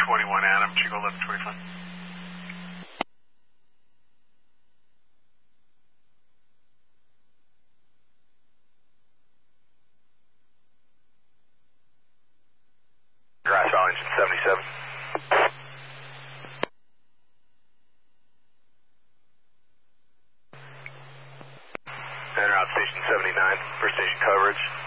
21 Adam, Chico 1125. Grass Valley engine 77. Center out station 79 for station coverage.